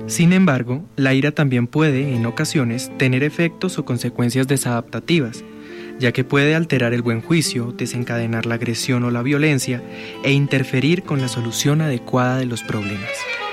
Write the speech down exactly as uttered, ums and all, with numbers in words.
Sin embargo, la ira también puede, en ocasiones, tener efectos o consecuencias desadaptativas, ya que puede alterar el buen juicio, desencadenar la agresión o la violencia e interferir con la solución adecuada de los problemas.